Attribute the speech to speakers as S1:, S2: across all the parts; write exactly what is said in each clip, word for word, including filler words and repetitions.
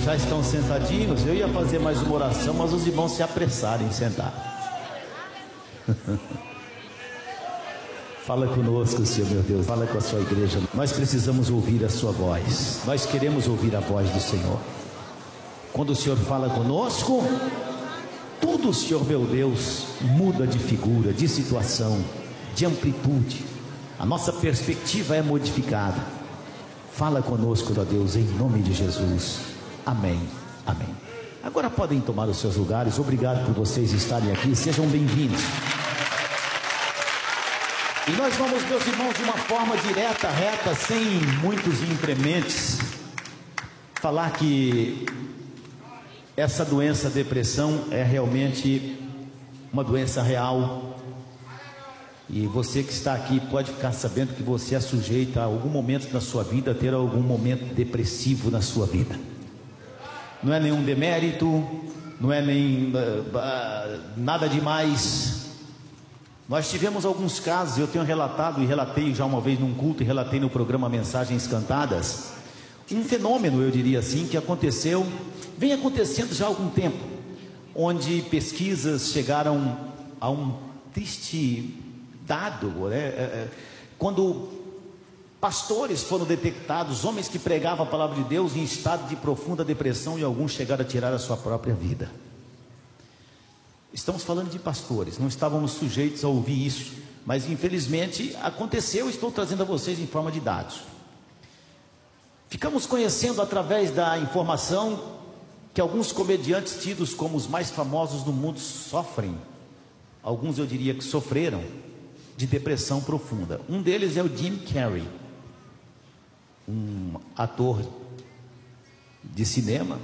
S1: Já estão sentadinhos? Eu ia fazer mais uma oração, mas os irmãos se apressaram em sentar. Fala conosco, Senhor meu Deus, fala com a sua igreja. Nós precisamos ouvir a sua voz. Nós queremos ouvir a voz do Senhor. Quando o Senhor fala conosco, tudo, Senhor meu Deus, muda de figura, de situação, de amplitude. A nossa perspectiva é modificada. Fala conosco, ó Deus, em nome de Jesus. Amém, amém. Agora podem tomar os seus lugares. Obrigado por vocês estarem aqui. Sejam bem-vindos. E nós vamos, meus irmãos, de uma forma direta, reta, sem muitos incrementos, falar que essa doença, depressão, é realmente uma doença real. E você que está aqui pode ficar sabendo que você é sujeito a algum momento na sua vida, a ter algum momento depressivo na sua vida. Não é nenhum demérito, não é nem uh, uh, nada demais. Nós tivemos alguns casos, eu tenho relatado e relatei já uma vez num culto e relatei no programa Mensagens Cantadas, um fenômeno, eu diria assim, que aconteceu, vem acontecendo já há algum tempo, onde pesquisas chegaram a um triste dado, né? Quando pastores foram detectados, homens que pregavam a palavra de Deus em estado de profunda depressão, e alguns chegaram a tirar a sua própria vida. Estamos falando de pastores, não estávamos sujeitos a ouvir isso, mas infelizmente aconteceu. Estou trazendo a vocês em forma de dados. Ficamos conhecendo através da informação que alguns comediantes tidos como os mais famosos do mundo sofrem, alguns eu diria que sofreram, de depressão profunda. Um deles é o Jim Carrey, um ator de cinema.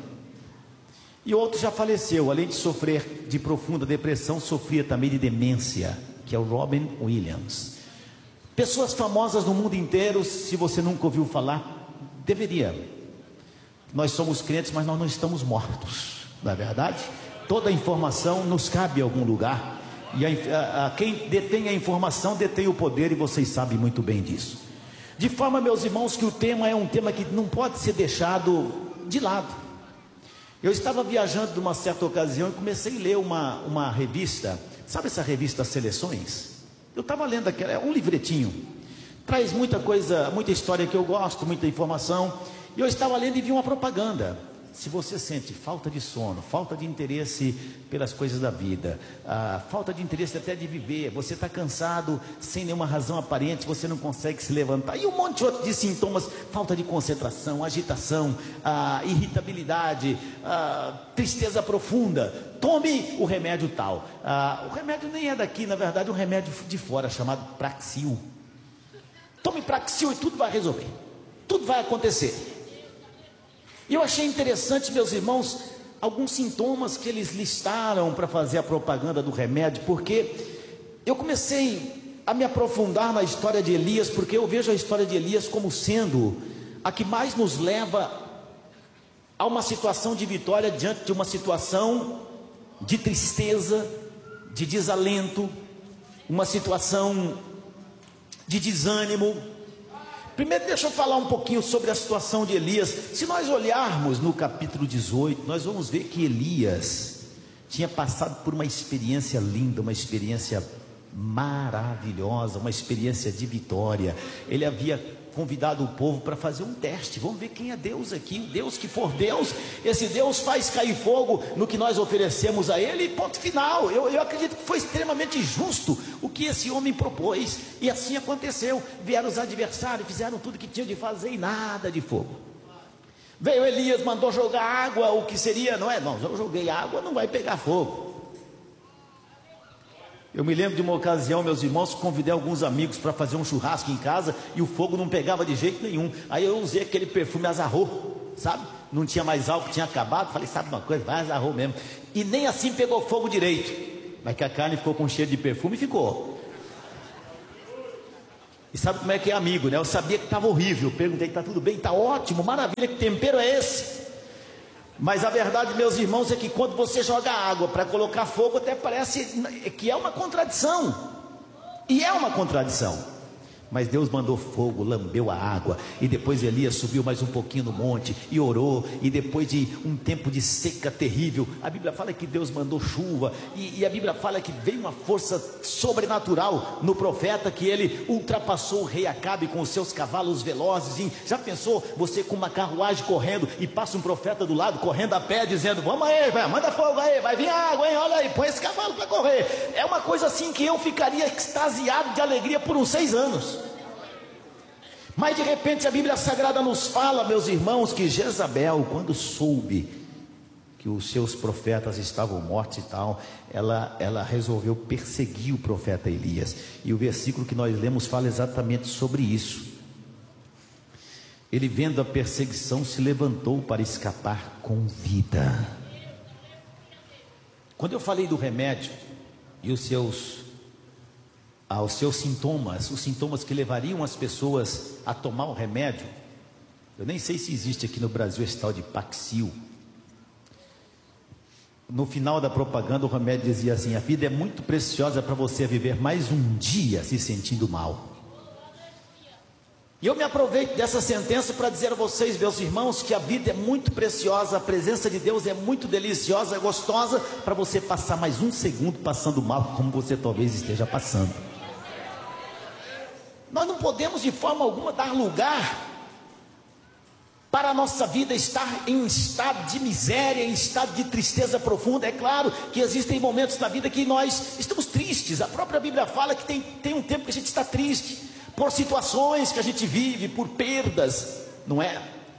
S1: E outro já faleceu, além de sofrer de profunda depressão, sofria também de demência, que é o Robin Williams. Pessoas famosas no mundo inteiro, se você nunca ouviu falar, deveria. Nós somos crentes, mas nós não estamos mortos, não é verdade? Toda a informação nos cabe em algum lugar, e a, a, a, quem detém a informação detém o poder, e vocês sabem muito bem disso. De forma, meus irmãos, que o tema é um tema que não pode ser deixado de lado. Eu estava viajando numa certa ocasião e comecei a ler uma, uma revista, sabe essa revista Seleções? Eu estava lendo aquela, é um livretinho, traz muita coisa, muita história que eu gosto, muita informação, e eu estava lendo e vi uma propaganda. Se você sente falta de sono, falta de interesse pelas coisas da vida, ah, falta de interesse até de viver, você está cansado, sem nenhuma razão aparente, você não consegue se levantar, e um monte de outros de sintomas, falta de concentração, agitação, ah, irritabilidade, ah, tristeza profunda, tome o remédio tal. Ah, o remédio nem é daqui, na verdade, é um remédio de fora, chamado Praxil. Tome Praxil e tudo vai resolver, tudo vai acontecer. E eu achei interessante, meus irmãos, alguns sintomas que eles listaram para fazer a propaganda do remédio, porque eu comecei a me aprofundar na história de Elias, porque eu vejo a história de Elias como sendo a que mais nos leva a uma situação de vitória diante de uma situação de tristeza, de desalento, uma situação de desânimo. Primeiro deixa eu falar um pouquinho sobre a situação de Elias. Se nós olharmos no capítulo dezoito, nós vamos ver que Elias tinha passado por uma experiência linda, uma experiência maravilhosa, uma experiência de vitória. Ele havia convidado o povo para fazer um teste. Vamos ver quem é Deus aqui. Deus que for Deus, esse Deus faz cair fogo no que nós oferecemos a Ele, e ponto final. Eu, eu acredito que foi extremamente justo o que esse homem propôs, e assim aconteceu. Vieram os adversários, fizeram tudo que tinham de fazer e nada de fogo. Veio Elias, mandou jogar água, o que seria, não é? Não, eu joguei água, não vai pegar fogo. Eu me lembro de uma ocasião, meus irmãos, convidei alguns amigos para fazer um churrasco em casa, e o fogo não pegava de jeito nenhum. Aí eu usei aquele perfume Azarro, sabe? Não tinha mais álcool, tinha acabado. Falei, sabe uma coisa? Vai Azarro mesmo. E nem assim pegou fogo direito, mas que a carne ficou com cheiro de perfume, ficou. E sabe como é que é amigo, né? Eu sabia que estava horrível. Eu perguntei, está tudo bem? Está ótimo, maravilha, que tempero é esse? Mas a verdade, meus irmãos, é que quando você joga água para colocar fogo, até parece que é uma contradição. E é uma contradição. Mas Deus mandou fogo, lambeu a água, e depois Elias subiu mais um pouquinho no monte e orou, e depois de um tempo de seca terrível, a Bíblia fala que Deus mandou chuva, e, e a Bíblia fala que veio uma força sobrenatural no profeta, que ele ultrapassou o rei Acabe com os seus cavalos velozes. E já pensou você com uma carruagem correndo e passa um profeta do lado correndo a pé dizendo: vamos aí, vai, manda fogo aí, vai vir água, hein? Olha aí, põe esse cavalo para correr. É uma coisa assim que eu ficaria extasiado de alegria por uns seis anos. Mas de repente a Bíblia Sagrada nos fala, meus irmãos, que Jezabel, quando soube que os seus profetas estavam mortos e tal, ela, ela resolveu perseguir o profeta Elias. E o versículo que nós lemos fala exatamente sobre isso. Ele, vendo a perseguição, se levantou para escapar com vida. Quando eu falei do remédio e os seus aos seus sintomas, os sintomas que levariam as pessoas a tomar o remédio, eu nem sei se existe aqui no Brasil esse tal de Paxil. No final da propaganda o remédio dizia assim: a vida é muito preciosa para você viver mais um dia se sentindo mal. E eu me aproveito dessa sentença para dizer a vocês, meus irmãos, que a vida é muito preciosa, a presença de Deus é muito deliciosa, é gostosa, para você passar mais um segundo passando mal, como você talvez esteja passando. Nós não podemos de forma alguma dar lugar para a nossa vida estar em estado de miséria, em estado de tristeza profunda. É claro que existem momentos na vida que nós estamos tristes. A própria Bíblia fala que tem, tem um tempo que a gente está triste, por situações que a gente vive, por perdas, não é?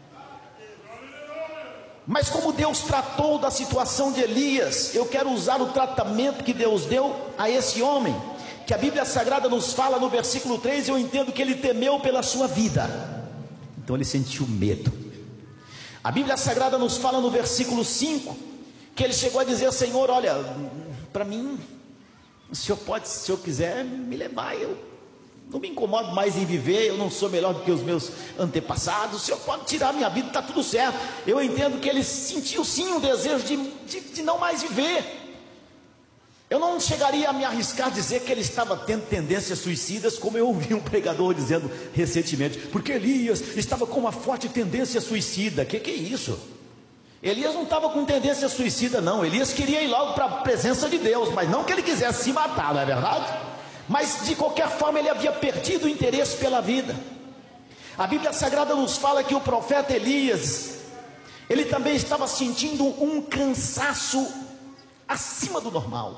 S1: Mas como Deus tratou da situação de Elias, eu quero usar o tratamento que Deus deu a esse homem, que a Bíblia Sagrada nos fala no versículo três, eu entendo que ele temeu pela sua vida, então ele sentiu medo. A Bíblia Sagrada nos fala no versículo cinco, que ele chegou a dizer: Senhor, olha, para mim, o Senhor pode, se o Senhor quiser me levar, eu não me incomodo mais em viver, eu não sou melhor do que os meus antepassados, o Senhor pode tirar a minha vida, está tudo certo. Eu entendo que ele sentiu sim um desejo de, de, de não mais viver. Eu não chegaria a me arriscar a dizer que ele estava tendo tendências suicidas, como eu ouvi um pregador dizendo recentemente, porque Elias estava com uma forte tendência suicida. Que que é isso? Elias não estava com tendência suicida não, Elias queria ir logo para a presença de Deus, mas não que ele quisesse se matar, não é verdade? Mas de qualquer forma ele havia perdido o interesse pela vida. A Bíblia Sagrada nos fala que o profeta Elias, ele também estava sentindo um cansaço acima do normal.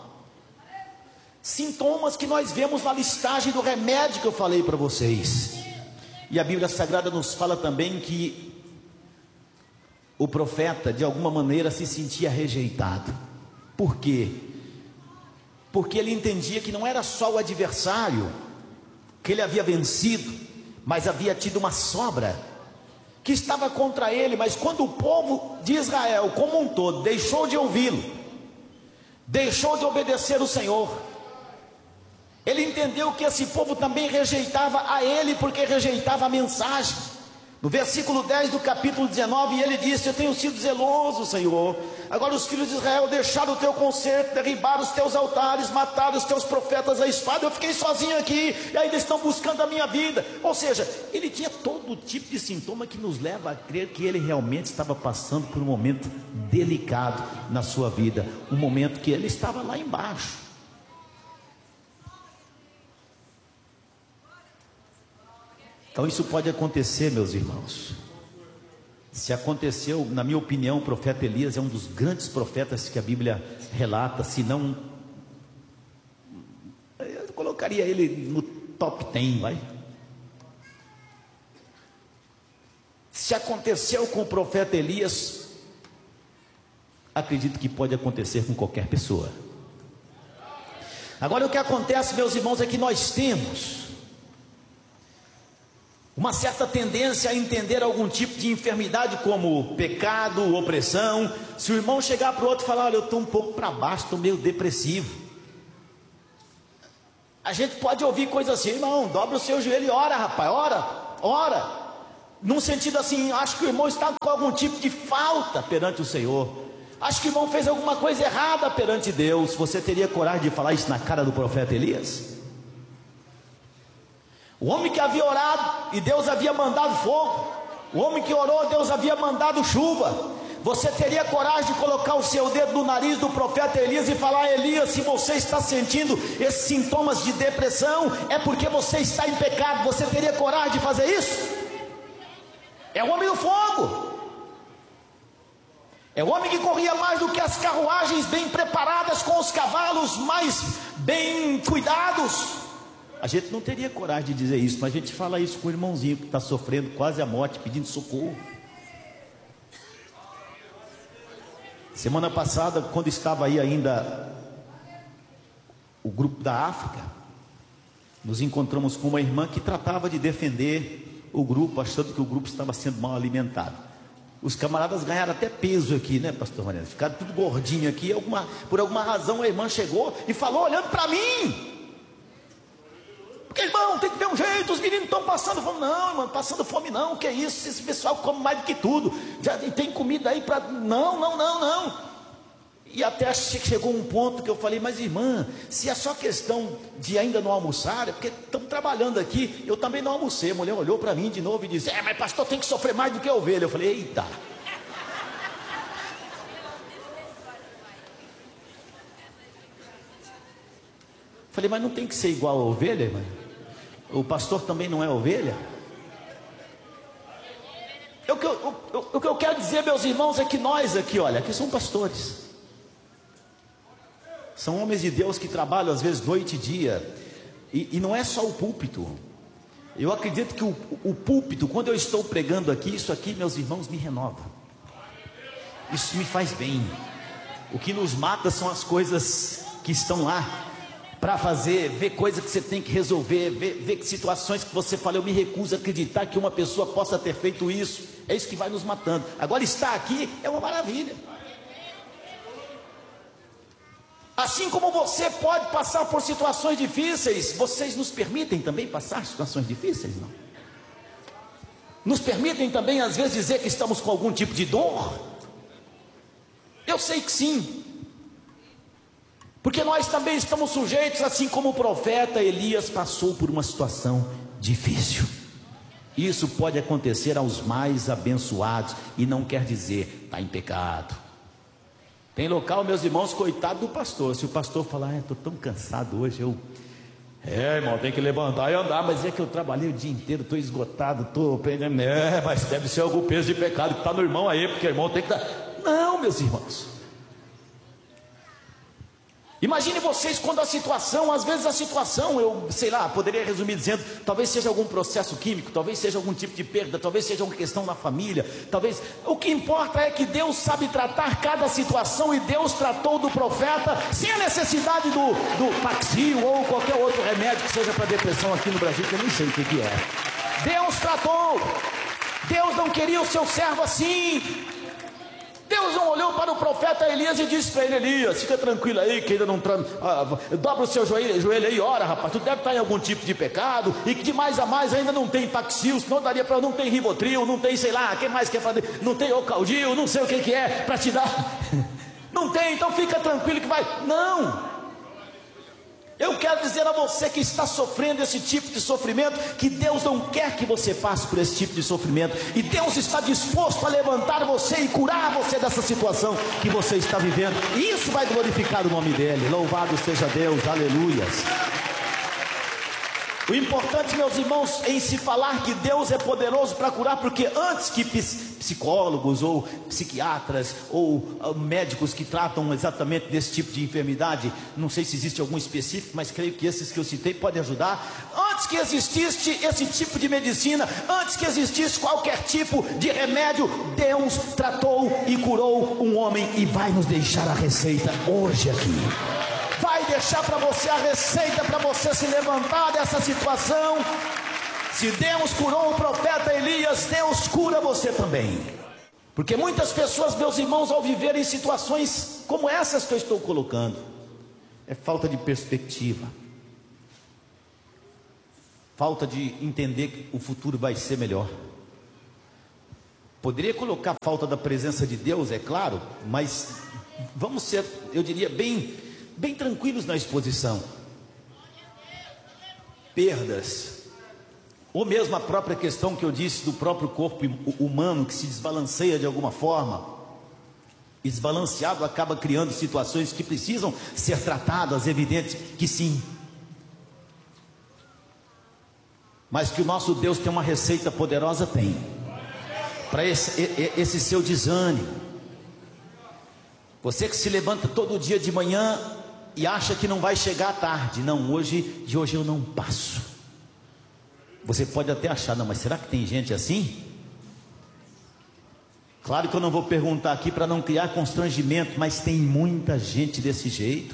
S1: Sintomas que nós vemos na listagem do remédio que eu falei para vocês. E a Bíblia Sagrada nos fala também que o profeta de alguma maneira se sentia rejeitado. Por quê? Porque ele entendia que não era só o adversário que ele havia vencido, mas havia tido uma sobra que estava contra ele. Mas quando o povo de Israel como um todo deixou de ouvi-lo, deixou de obedecer o Senhor, ele entendeu que esse povo também rejeitava a ele, porque rejeitava a mensagem. No versículo dez do capítulo dezenove, ele disse: eu tenho sido zeloso, Senhor, agora os filhos de Israel deixaram o teu concerto, derribaram os teus altares, mataram os teus profetas à espada, eu fiquei sozinho aqui, e ainda estão buscando a minha vida. Ou seja, ele tinha todo tipo de sintoma que nos leva a crer que ele realmente estava passando por um momento delicado na sua vida, um momento que ele estava lá embaixo. Então isso pode acontecer, meus irmãos. Se aconteceu, na minha opinião, o profeta Elias é um dos grandes profetas que a Bíblia relata, se não, eu colocaria ele no top dez, vai. Se aconteceu com o profeta Elias, acredito que pode acontecer com qualquer pessoa. Agora o que acontece, meus irmãos, é que nós temos uma certa tendência a entender algum tipo de enfermidade como pecado, opressão. Se o irmão chegar para o outro e falar: olha, eu estou um pouco para baixo, estou meio depressivo, a gente pode ouvir coisas assim: irmão, dobra o seu joelho e ora, rapaz, ora, ora, num sentido assim, acho que o irmão está com algum tipo de falta perante o Senhor, acho que o irmão fez alguma coisa errada perante Deus. Você teria coragem de falar isso na cara do profeta Elias? O homem que havia orado e Deus havia mandado fogo, o homem que orou, Deus havia mandado chuva. Você teria coragem de colocar o seu dedo no nariz do profeta Elias e falar: Elias, se você está sentindo esses sintomas de depressão, é porque você está em pecado? Você teria coragem de fazer isso? É o homem do fogo, é o homem que corria mais do que as carruagens bem preparadas, com os cavalos mais bem cuidados. A gente não teria coragem de dizer isso, mas a gente fala isso com o irmãozinho que está sofrendo quase a morte, pedindo socorro. Semana passada, quando estava aí ainda o grupo da África, nos encontramos com uma irmã que tratava de defender o grupo, achando que o grupo estava sendo mal alimentado. Os camaradas ganharam até peso aqui, né, pastor Mariano? Ficaram tudo gordinho aqui. Alguma, por alguma razão a irmã chegou e falou olhando para mim: porque, irmão, tem que ver um jeito, os meninos estão passando fome. Não, irmão, passando fome não, que é isso? Esse pessoal come mais do que tudo, já tem comida aí para... Não, não, não, não. E até chegou um ponto que eu falei: mas irmã, se é só questão de ainda não almoçar, é porque estamos trabalhando aqui. Eu também não almocei. A mulher olhou para mim de novo e disse: é, mas pastor, tem que sofrer mais do que a ovelha. Eu falei: eita. Falei: mas não tem que ser igual a ovelha, irmã? O pastor também não é ovelha? O que eu, o, o que eu quero dizer, meus irmãos, é que nós aqui, olha, aqui são pastores, são homens de Deus que trabalham às vezes noite e dia, e, e não é só o púlpito. Eu acredito que o, o púlpito, quando eu estou pregando aqui, isso aqui, meus irmãos, me renova, isso me faz bem. O que nos mata são as coisas que estão lá para fazer, ver coisas que você tem que resolver, ver, ver situações que você fala: eu me recuso a acreditar que uma pessoa possa ter feito isso. É isso que vai nos matando. Agora, estar aqui é uma maravilha. Assim como você pode passar por situações difíceis, vocês nos permitem também passar situações difíceis, não? Nos permitem também às vezes dizer que estamos com algum tipo de dor? Eu sei que sim, porque nós também estamos sujeitos, assim como o profeta Elias passou por uma situação difícil. Isso pode acontecer aos mais abençoados, e não quer dizer está em pecado. Tem local, meus irmãos, coitado do pastor. Se o pastor falar: ah, estou tão cansado hoje, eu... É, irmão, tem que levantar e andar, mas é que eu trabalhei o dia inteiro, estou esgotado, estou... É, mas deve ser algum peso de pecado que está no irmão aí, porque o irmão tem que dar... Não, meus irmãos. Imagine vocês quando a situação, às vezes a situação, eu sei lá, poderia resumir dizendo, talvez seja algum processo químico, talvez seja algum tipo de perda, talvez seja uma questão na família, talvez, o que importa é que Deus sabe tratar cada situação, e Deus tratou do profeta sem a necessidade do, do Paxil ou qualquer outro remédio que seja para depressão aqui no Brasil, que eu nem sei o que, que é. Deus tratou. Deus não queria o seu servo assim. Deus não olhou para o profeta Elias e disse para ele: Elias, fica tranquilo aí, que ainda não tra... ah, dobra o seu joelho, joelho aí e ora, rapaz, tu deve estar em algum tipo de pecado, e que de mais a mais ainda não tem Paxil, senão daria para... não tem Rivotril, não tem, sei lá, quem mais quer fazer, não tem Ocaldil, não sei o que que é, para te dar, não tem, então fica tranquilo que vai. Não, eu quero dizer a você que está sofrendo esse tipo de sofrimento, que Deus não quer que você passe por esse tipo de sofrimento, e Deus está disposto a levantar você e curar você dessa situação que você está vivendo, e isso vai glorificar o nome dele. Louvado seja Deus, aleluias. O importante, meus irmãos, em se falar que Deus é poderoso para curar, porque antes que psicólogos ou psiquiatras ou médicos que tratam exatamente desse tipo de enfermidade, não sei se existe algum específico, mas creio que esses que eu citei podem ajudar. Antes que existisse esse tipo de medicina, antes que existisse qualquer tipo de remédio, Deus tratou e curou um homem, e vai nos deixar a receita hoje aqui. Vai deixar para você a receita para você se levantar dessa situação. Se Deus curou o profeta Elias, Deus cura você também. Porque muitas pessoas, meus irmãos, ao viverem situações como essas que eu estou colocando, é falta de perspectiva, falta de entender que o futuro vai ser melhor. Poderia colocar falta da presença de Deus, é claro, mas vamos ser, eu diria, bem... bem tranquilos na exposição. Perdas, ou mesmo a própria questão que eu disse do próprio corpo humano que se desbalanceia de alguma forma, e desbalanceado acaba criando situações que precisam ser tratadas, evidente que sim, mas que o nosso Deus tem uma receita poderosa, tem, para esse, esse seu desânimo. Você que se levanta todo dia de manhã e acha que não vai chegar à tarde, não, hoje, de hoje eu não passo. Você pode até achar, não, mas será que tem gente assim? Claro que eu não vou perguntar aqui para não criar constrangimento, mas tem muita gente desse jeito.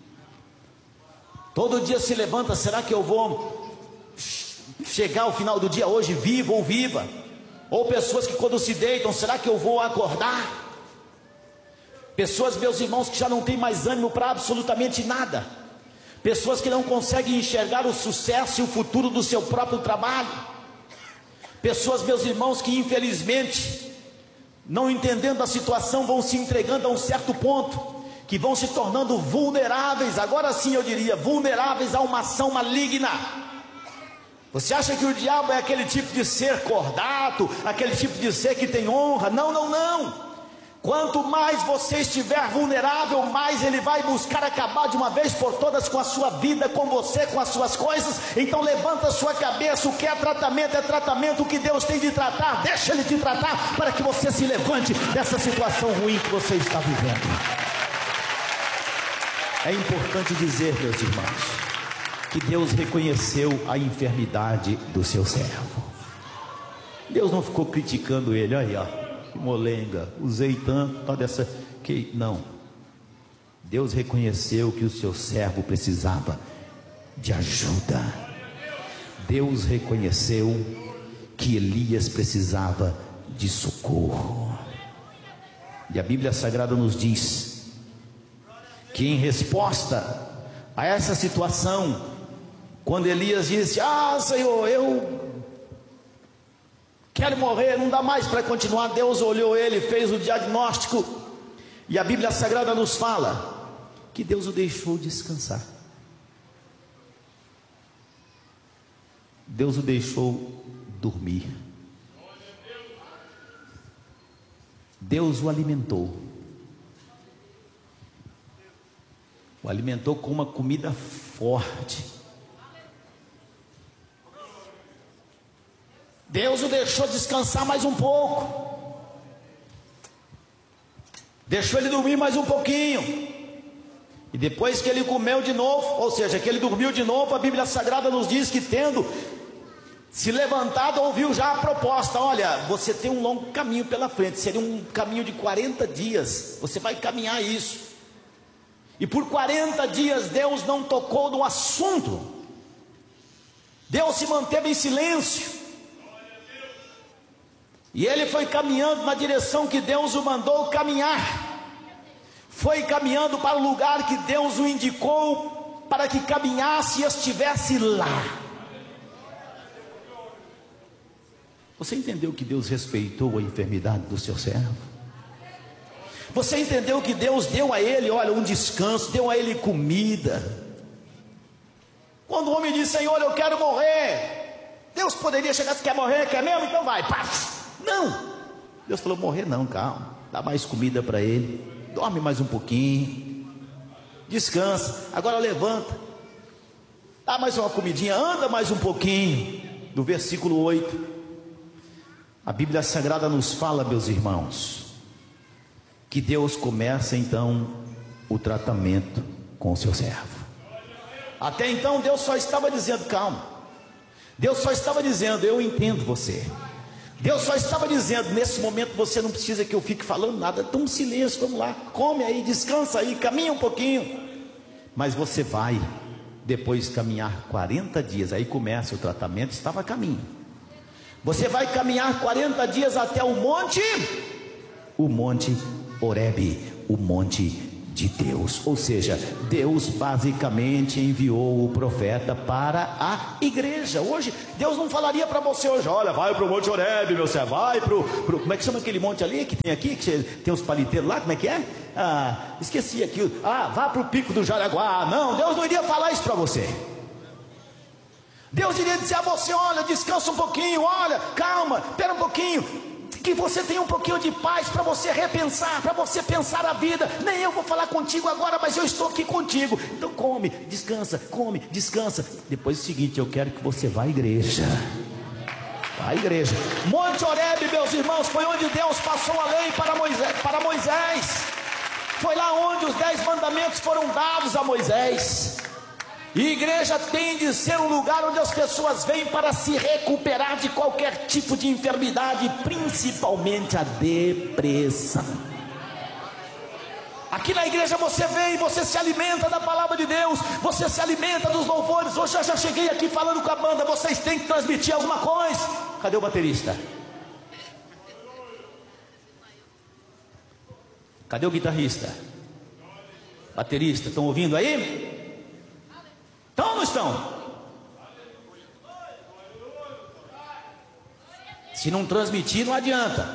S1: Todo dia se levanta, será que eu vou chegar ao final do dia hoje vivo ou viva? Ou pessoas que quando se deitam, será que eu vou acordar? Pessoas, meus irmãos, que já não têm mais ânimo para absolutamente nada. Pessoas que não conseguem enxergar o sucesso e o futuro do seu próprio trabalho. Pessoas, meus irmãos, que infelizmente, não entendendo a situação, vão se entregando a um certo ponto, que vão se tornando vulneráveis, agora sim eu diria, vulneráveis a uma ação maligna. Você acha que o diabo é aquele tipo de ser cordato, aquele tipo de ser que tem honra? Não, não, não. Quanto mais você estiver vulnerável, mais ele vai buscar acabar de uma vez por todas com a sua vida, com você, com as suas coisas. Então levanta a sua cabeça, o que é tratamento é tratamento, o que Deus tem de tratar, deixa ele te tratar, para que você se levante dessa situação ruim que você está vivendo. É importante dizer, meus irmãos, que Deus reconheceu a enfermidade do seu servo. Deus não ficou criticando ele, aí ó, que molenga, usei tanto, tá dessa, que não. Deus reconheceu que o seu servo precisava de ajuda. Deus reconheceu que Elias precisava de socorro. E a Bíblia Sagrada nos diz que em resposta a essa situação, quando Elias disse: ah, Senhor, eu quero morrer, não dá mais para continuar. Deus olhou ele, fez o diagnóstico, e a Bíblia Sagrada nos fala que Deus o deixou descansar. Deus o deixou dormir. Deus o alimentou. O alimentou com uma comida forte. Deus o deixou descansar mais um pouco. Deixou ele dormir mais um pouquinho. E depois que ele comeu de novo, ou seja, que ele dormiu de novo, a Bíblia Sagrada nos diz que, tendo se levantado, ouviu já a proposta: olha, você tem um longo caminho pela frente, seria um caminho de quarenta dias, você vai caminhar isso. E por quarenta dias Deus não tocou no assunto. Deus se manteve em silêncio. E ele foi caminhando na direção que Deus o mandou caminhar. Foi caminhando para o lugar que Deus o indicou para que caminhasse e estivesse lá. Você entendeu que Deus respeitou a enfermidade do seu servo? Você entendeu que Deus deu a ele, olha, um descanso, deu a ele comida. Quando o homem disse: Senhor, eu quero morrer, Deus poderia chegar: você quer morrer? Quer mesmo? Então vai, pá. Não, Deus falou: morrer não, calma, dá mais comida para ele, dorme mais um pouquinho, descansa, agora levanta, dá mais uma comidinha, anda mais um pouquinho. Do versículo oito, a Bíblia Sagrada nos fala, meus irmãos, que Deus começa então o tratamento com o seu servo. Até então Deus só estava dizendo: calma. Deus só estava dizendo: eu entendo você. Deus só estava dizendo: nesse momento você não precisa que eu fique falando nada, toma um silêncio, vamos lá, come aí, descansa aí, caminha um pouquinho. Mas você vai depois caminhar quarenta dias, aí começa o tratamento, estava a caminho. Você vai caminhar quarenta dias até o monte, o monte Horebe, o monte de Deus. Ou seja, Deus basicamente enviou o profeta para a igreja. Hoje, Deus não falaria para você hoje: olha, vai para o monte Horebe, meu servo, vai para o, como é que chama aquele monte ali, que tem aqui, que tem os paliteiros lá, como é que é? Ah, esqueci aqui, ah, vá para o pico do Jaraguá. Não, Deus não iria falar isso para você. Deus iria dizer a você: olha, descansa um pouquinho, olha, calma, espera um pouquinho, que você tenha um pouquinho de paz para você repensar, para você pensar a vida. Nem eu vou falar contigo agora, mas eu estou aqui contigo. Então come, descansa, come, descansa. Depois é o seguinte, eu quero que você vá à igreja. A igreja, Monte Horebe, meus irmãos, foi onde Deus passou a lei para Moisés, para Moisés. Foi lá onde os dez mandamentos foram dados a Moisés. E igreja tem de ser um lugar onde as pessoas vêm para se recuperar de qualquer tipo de enfermidade, principalmente a depressão. Aqui na igreja você vem, você se alimenta da palavra de Deus, você se alimenta dos louvores. Hoje eu já cheguei aqui falando com a banda, vocês têm que transmitir alguma coisa. Cadê o baterista? Cadê o guitarrista? Baterista, estão ouvindo aí? Estão ou não estão? Se não transmitir, não adianta.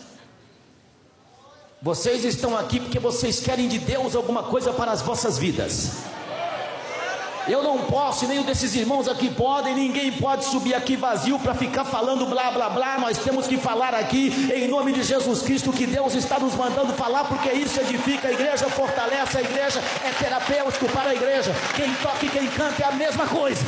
S1: Vocês estão aqui porque vocês querem de Deus alguma coisa para as vossas vidas. Eu não posso, nem um desses irmãos aqui podem. Ninguém pode subir aqui vazio para ficar falando blá blá blá. Nós temos que falar aqui em nome de Jesus Cristo que Deus está nos mandando falar, porque isso edifica a igreja, fortalece a igreja, é terapêutico para a igreja. Quem toca e quem canta é a mesma coisa.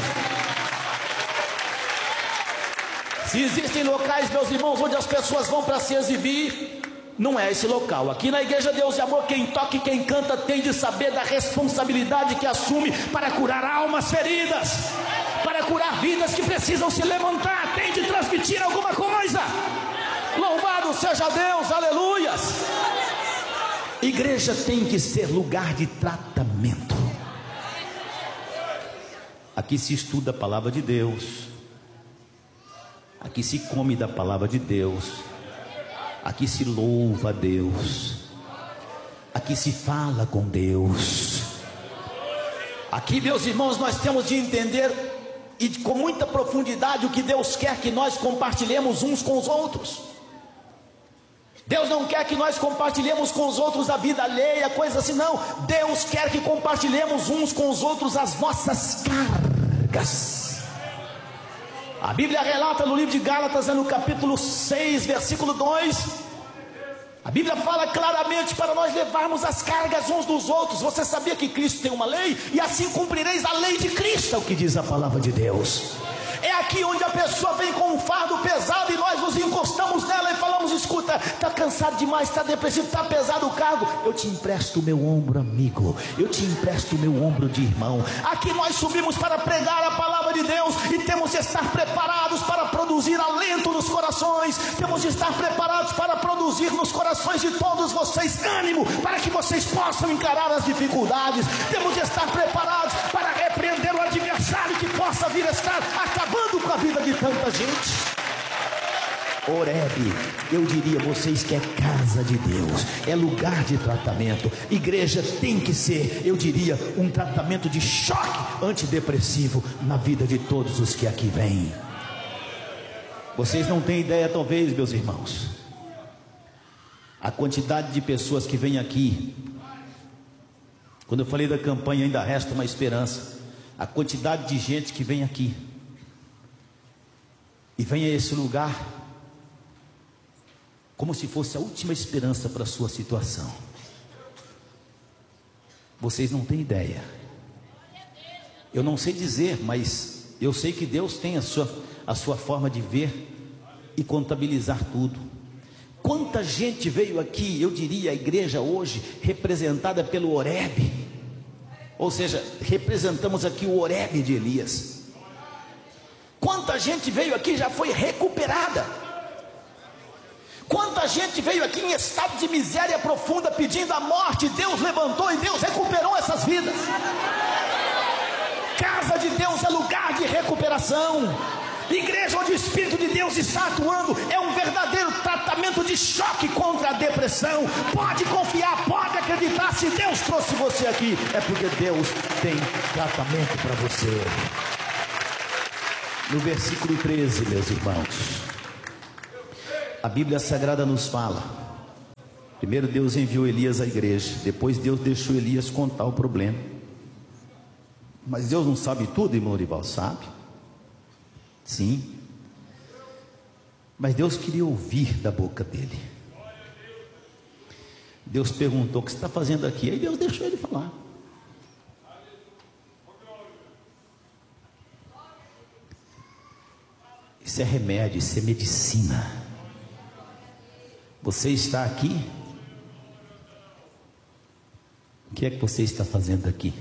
S1: Se existem locais, meus irmãos, onde as pessoas vão para se exibir, não é esse local. Aqui na igreja Deus de Amor, quem toca e quem canta tem de saber da responsabilidade que assume para curar almas feridas, para curar vidas que precisam se levantar, tem de transmitir alguma coisa. Louvado seja Deus, aleluias. Igreja tem que ser lugar de tratamento. Aqui se estuda a palavra de Deus, aqui se come da palavra de Deus, aqui se louva a Deus, aqui se fala com Deus. Aqui, meus irmãos, nós temos de entender e com muita profundidade o que Deus quer que nós compartilhemos uns com os outros. Deus não quer que nós compartilhemos com os outros a vida alheia, coisa assim, não. Deus quer que compartilhemos uns com os outros as nossas cargas. A Bíblia relata no livro de Gálatas, no capítulo seis, versículo dois, a Bíblia fala claramente para nós levarmos as cargas uns dos outros. Você sabia que Cristo tem uma lei? E assim cumprireis a lei de Cristo, é o que diz a palavra de Deus. É aqui onde a pessoa vem com um fardo pesado e nós nos encostamos nela e falamos: escuta, está cansado demais, está depressivo, está pesado o cargo, eu te empresto o meu ombro amigo, eu te empresto o meu ombro de irmão. Aqui nós subimos para pregar a palavra de Deus e temos de estar preparados para produzir alento nos corações, temos de estar preparados para produzir nos corações de todos vocês ânimo, para que vocês possam encarar as dificuldades. Temos de estar preparados para repreender o adversário que possa vir a estar acabando com a vida de tanta gente. Horebe, eu diria a vocês que é casa de Deus, é lugar de tratamento. Igreja tem que ser, eu diria, um tratamento de choque antidepressivo na vida de todos os que aqui vêm. Vocês não têm ideia, talvez, meus irmãos, a quantidade de pessoas que vêm aqui. Quando eu falei da campanha Ainda Resta Uma Esperança, a quantidade de gente que vem aqui e vem a esse lugar como se fosse a última esperança para a sua situação. Vocês não têm ideia. Eu não sei dizer, mas eu sei que Deus tem a sua, a sua forma de ver e contabilizar tudo. Quanta gente veio aqui, eu diria, a igreja hoje representada pelo Horebe, ou seja, representamos aqui o Horebe de Elias. Quanta gente veio aqui já foi recuperada. Quanta gente veio aqui em estado de miséria profunda pedindo a morte, Deus levantou e Deus recuperou essas vidas. Casa de Deus é lugar de recuperação. Igreja onde o Espírito de Deus está atuando é um verdadeiro tratamento de choque contra a depressão. Pode confiar, pode acreditar, se Deus trouxe você aqui, é porque Deus tem tratamento para você. No versículo treze, meus irmãos, a Bíblia Sagrada nos fala: primeiro Deus enviou Elias à igreja, depois Deus deixou Elias contar o problema. Mas Deus não sabe tudo, irmão Rival, sabe? Sim. Mas Deus queria ouvir da boca dele. Deus perguntou: o que você está fazendo aqui? Aí Deus deixou ele falar. Isso é remédio, isso é medicina. Você está aqui? O que é que você está fazendo aqui?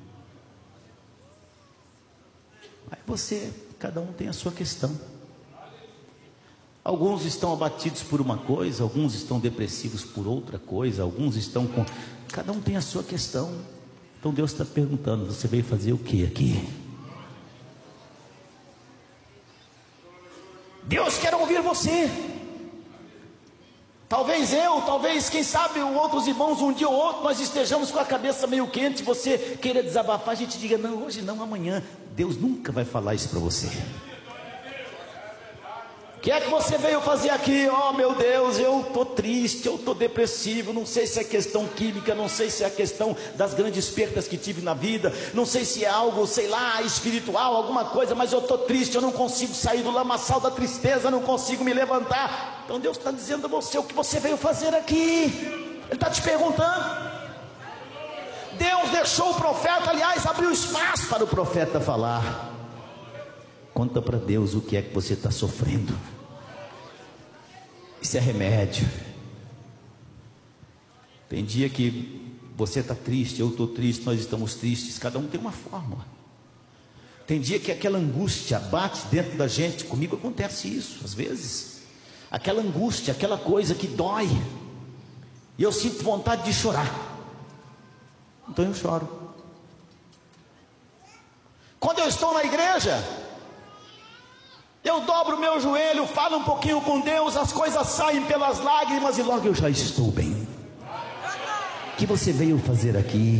S1: Aí você, cada um tem a sua questão. Alguns estão abatidos por uma coisa, alguns estão depressivos por outra coisa, alguns estão com... Cada um tem a sua questão. Então Deus está perguntando: você veio fazer o que aqui? Deus quer ouvir você. Talvez eu, talvez, quem sabe, outros irmãos, um dia ou outro, nós estejamos com a cabeça meio quente, você queira desabafar, a gente diga: não, hoje não, amanhã. Deus nunca vai falar isso para você. O que é que você veio fazer aqui? Oh meu Deus, eu estou triste, eu estou depressivo, não sei se é questão química, não sei se é a questão das grandes perdas que tive na vida, não sei se é algo, sei lá, espiritual, alguma coisa, mas eu estou triste, eu não consigo sair do lamaçal da tristeza, não consigo me levantar. Então Deus está dizendo a você: o que você veio fazer aqui? Ele está te perguntando. Deus deixou o profeta, aliás, abriu espaço para o profeta falar. Conta para Deus o que é que você está sofrendo. Isso é remédio. Tem dia que você está triste, eu estou triste, nós estamos tristes, cada um tem uma fórmula. Tem dia que aquela angústia bate dentro da gente. Comigo acontece isso, às vezes. Aquela angústia, aquela coisa que dói, e eu sinto vontade de chorar. Então eu choro. Quando eu estou na igreja, eu dobro o meu joelho, falo um pouquinho com Deus, as coisas saem pelas lágrimas e logo eu já estou bem. O que você veio fazer aqui?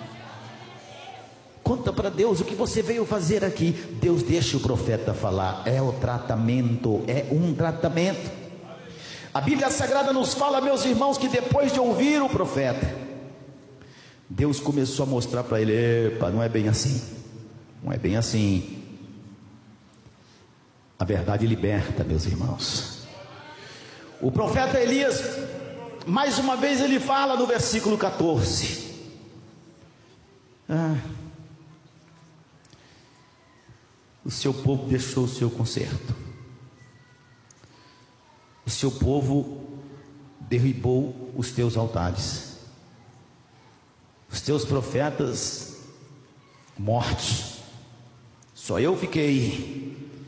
S1: Conta para Deus o que você veio fazer aqui. Deus deixa o profeta falar. É o tratamento, é um tratamento. A Bíblia Sagrada nos fala, meus irmãos, que depois de ouvir o profeta, Deus começou a mostrar para ele: epa, não é bem assim, não é bem assim. A verdade liberta, meus irmãos. O profeta Elias, mais uma vez ele fala no versículo catorze. Ah, o seu povo deixou o seu conserto, o seu povo derribou os teus altares, os teus profetas mortos, só eu fiquei.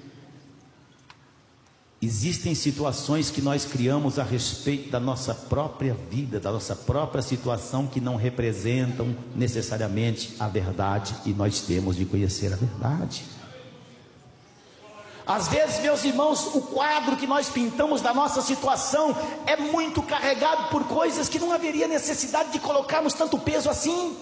S1: Existem situações que nós criamos a respeito da nossa própria vida, da nossa própria situação, que não representam necessariamente a verdade, e nós temos de conhecer a verdade. Às vezes, meus irmãos, o quadro que nós pintamos da nossa situação é muito carregado por coisas que não haveria necessidade de colocarmos tanto peso assim.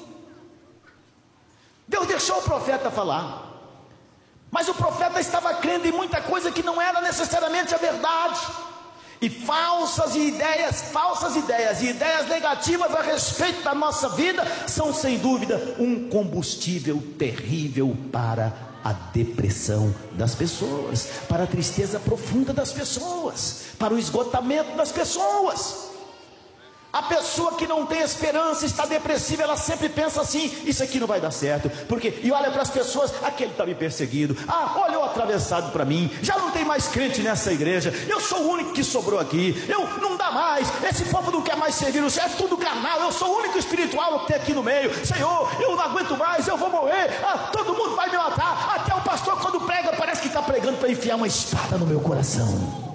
S1: Deus deixou o profeta falar, mas o profeta estava crendo em muita coisa que não era necessariamente a verdade, e falsas ideias, falsas ideias e ideias negativas a respeito da nossa vida são sem dúvida um combustível terrível para a depressão das pessoas, para a tristeza profunda das pessoas, para o esgotamento das pessoas. A pessoa que não tem esperança, está depressiva, ela sempre pensa assim: isso aqui não vai dar certo, porque, e olha para as pessoas, aquele está me perseguindo, ah, olha o atravessado para mim, já não tem mais crente nessa igreja, eu sou o único que sobrou aqui, eu não dá mais, esse povo não quer mais servir o Senhor, é tudo carnal, eu sou o único espiritual que tem aqui no meio, Senhor, eu não aguento mais, eu vou morrer, ah, todo mundo vai me matar, até o pastor quando prega parece que está pregando para enfiar uma espada no meu coração.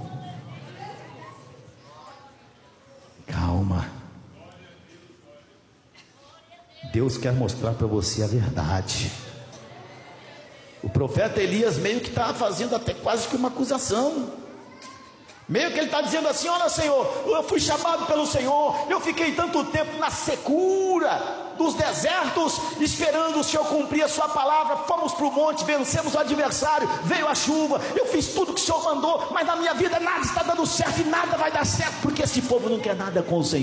S1: Calma. Deus quer mostrar para você a verdade. O profeta Elias meio que está fazendo até quase que uma acusação. Meio que ele está dizendo assim: olha, Senhor, eu fui chamado pelo Senhor, eu fiquei tanto tempo na secura dos desertos, esperando o Senhor cumprir a sua palavra, fomos para o monte, vencemos o adversário, veio a chuva, eu fiz tudo que o Senhor mandou, mas na minha vida nada está dando certo e nada vai dar certo, porque esse povo não quer nada com o Senhor.